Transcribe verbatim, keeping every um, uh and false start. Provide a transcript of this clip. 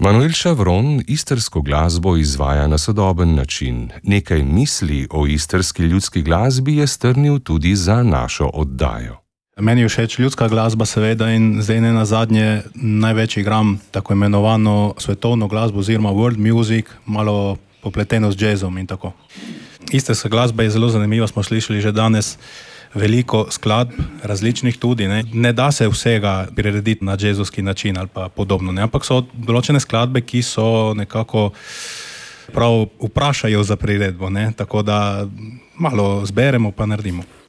Manuel Šavron istrsko glasbo izvaja na sodoben način. Nekaj misli o istrski ljudski glasbi je strnil tudi za našo oddajo. Meni je všeč ljudska glasba seveda in zdaj ne nazadnje največ igram tako imenovano svetovno glasbo oziroma world music, malo popleteno z jazzom in tako. Istrska glasba je zelo zanimiva, smo slišali že danes veliko skladb, različnih tudi. Ne, ne da se vsega prirediti na jazzovski način ali pa podobno, ne? Ampak so določene skladbe, ki so nekako prav vprašajo za priredbo, ne? Tako da malo zberemo pa naredimo.